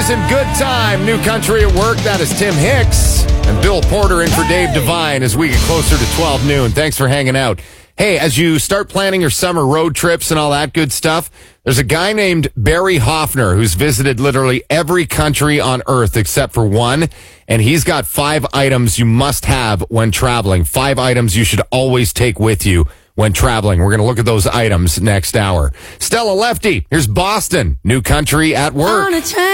Booze and Good Time, New Country at Work. That is Tim Hicks and Bill Porter in for Dave Devine as we get closer to 12 noon. Thanks for hanging out. Hey, as you start planning your summer road trips and all that good stuff, there's a guy named Barry Hoffner who's visited literally every country on earth except for one, and he's got 5 items you must have when traveling. 5 items you should always take with you when traveling. We're going to look at those items next hour. Stella Lefty, here's Boston, New Country at Work.